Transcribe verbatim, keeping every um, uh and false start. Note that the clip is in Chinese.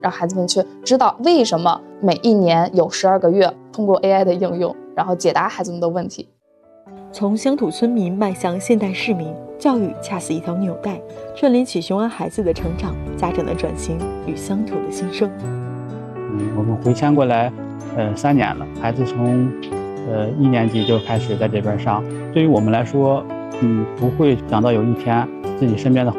让孩子们去知道为什么每一年有十二个月，通过 A I 的应用，然后解答孩子们的问题。 从乡土村民迈向现代市民，教育恰似一条纽带，串联起雄安孩子的成长、家长的转型与乡土的新生。 嗯，我们回迁过来，呃，三年了，孩子从呃一年级就开始在这边上。对于我们来说，嗯，不会想到有一天自己身边的